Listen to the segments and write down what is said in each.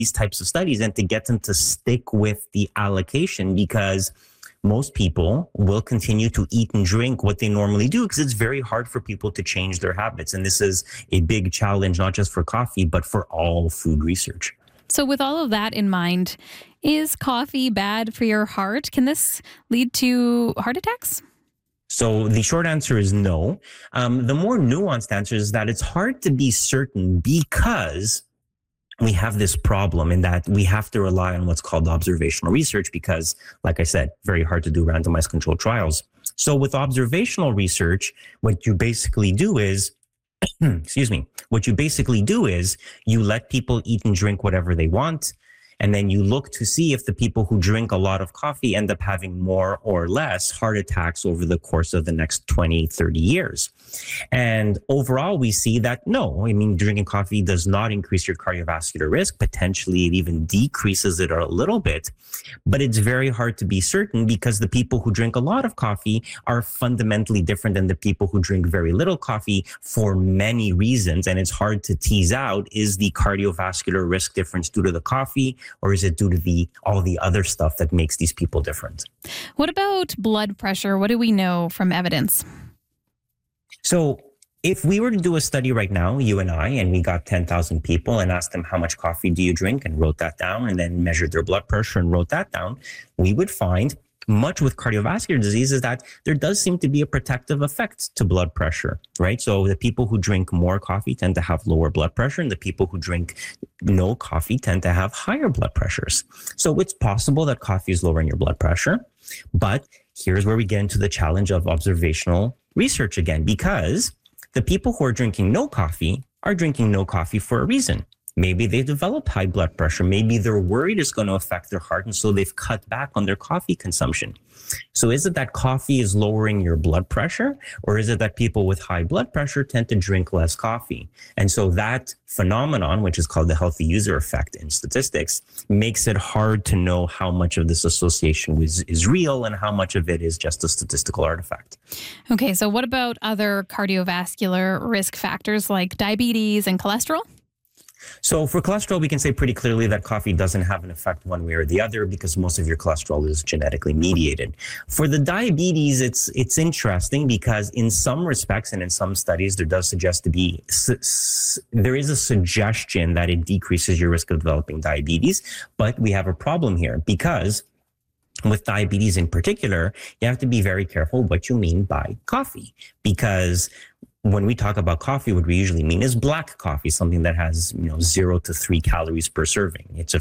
these types of studies and to get them to stick with the allocation, because most people will continue to eat and drink what they normally do because it's very hard for people to change their habits. And this is a big challenge, not just for coffee, but for all food research. So with all of that in mind, is coffee bad for your heart? Can this lead to heart attacks? So the short answer is no. The more nuanced answer is that it's hard to be certain because we have this problem in that we have to rely on what's called observational research because, like I said, very hard to do randomized controlled trials. So with observational research, what you basically do is, what you basically do is you let people eat and drink whatever they want. And then you look to see if the people who drink a lot of coffee end up having more or less heart attacks over the course of the next 20, 30 years. And overall, we see that no, drinking coffee does not increase your cardiovascular risk. Potentially, it even decreases it a little bit. But it's very hard to be certain because the people who drink a lot of coffee are fundamentally different than the people who drink very little coffee for many reasons. And it's hard to tease out, is the cardiovascular risk difference due to the coffee, or is it due to all the other stuff that makes these people different? What about blood pressure? What do we know from evidence? So if we were to do a study right now, you and I, and we got 10,000 people and asked them how much coffee do you drink and wrote that down and then measured their blood pressure and wrote that down, we would find much with cardiovascular disease is that there does seem to be a protective effect to blood pressure, right? So the people who drink more coffee tend to have lower blood pressure, and the people who drink no coffee tend to have higher blood pressures. So it's possible that coffee is lowering your blood pressure, but here's where we get into the challenge of observational research again, because the people who are drinking no coffee are drinking no coffee for a reason. Maybe they developed high blood pressure. Maybe they're worried it's going to affect their heart, and so they've cut back on their coffee consumption. So is it that coffee is lowering your blood pressure, or is it that people with high blood pressure tend to drink less coffee? And so that phenomenon, which is called the healthy user effect in statistics, makes it hard to know how much of this association is real and how much of it is just a statistical artifact. Okay, so what about other cardiovascular risk factors like diabetes and cholesterol? So for cholesterol, we can say pretty clearly that coffee doesn't have an effect one way or the other because most of your cholesterol is genetically mediated. For the diabetes, it's interesting because in some respects and in some studies, there is a suggestion that it decreases your risk of developing diabetes. But we have a problem here because with diabetes in particular, you have to be very careful what you mean by coffee, because when we talk about coffee, what we usually mean is black coffee, something that has 0 to 3 calories per serving. It's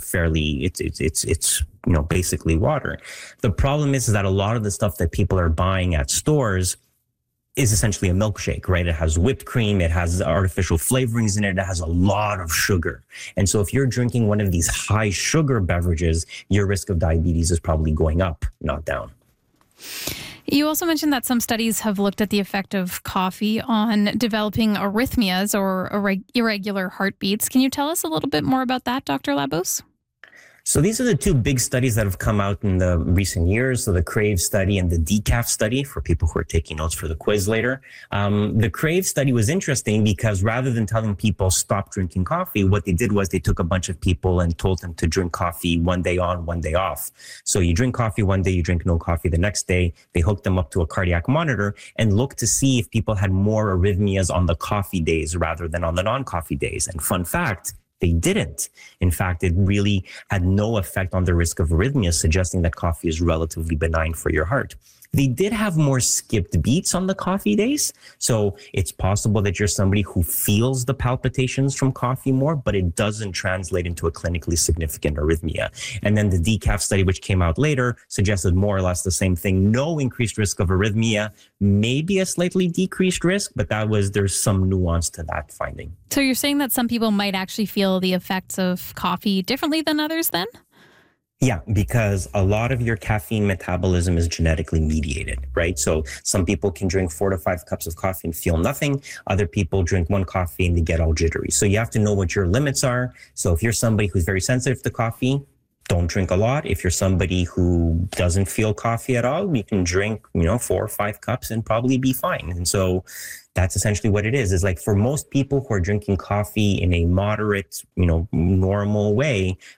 basically water. The problem is that a lot of the stuff that people are buying at stores is essentially a milkshake, right? It has whipped cream, it has artificial flavorings in it, it has a lot of sugar. And so if you're drinking one of these high sugar beverages, your risk of diabetes is probably going up, not down. You also mentioned that some studies have looked at the effect of coffee on developing arrhythmias or irregular heartbeats. Can you tell us a little bit more about that, Dr. Labos? So these are the two big studies that have come out in the recent years. So the CRAVE study and the DECAF study, for people who are taking notes for the quiz later. The CRAVE study was interesting because rather than telling people stop drinking coffee, what they did was they took a bunch of people and told them to drink coffee one day on, one day off. So you drink coffee one day, you drink no coffee the next day. They hooked them up to a cardiac monitor and looked to see if people had more arrhythmias on the coffee days rather than on the non-coffee days. And fun fact, they didn't. In fact, it really had no effect on the risk of arrhythmias, suggesting that coffee is relatively benign for your heart. They did have more skipped beats on the coffee days. So it's possible that you're somebody who feels the palpitations from coffee more, but it doesn't translate into a clinically significant arrhythmia. And then the DECAF study, which came out later, suggested more or less the same thing. No increased risk of arrhythmia, maybe a slightly decreased risk, but there's some nuance to that finding. So you're saying that some people might actually feel the effects of coffee differently than others then? Yeah, because a lot of your caffeine metabolism is genetically mediated, right? So some people can drink 4 to 5 cups of coffee and feel nothing. Other people drink 1 coffee and they get all jittery. So you have to know what your limits are. So if you're somebody who's very sensitive to coffee, don't drink a lot. If you're somebody who doesn't feel coffee at all, we can drink, 4 or 5 cups and probably be fine. And so that's essentially what it is. It's like for most people who are drinking coffee in a moderate, normal way,